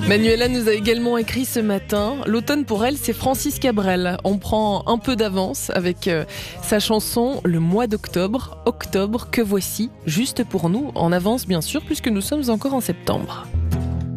Manuela nous a également écrit ce matin. L'automne pour elle, c'est Francis Cabrel. On prend un peu d'avance avec sa chanson Le mois d'octobre. Octobre que voici, juste pour nous. En avance bien sûr, puisque nous sommes encore en septembre.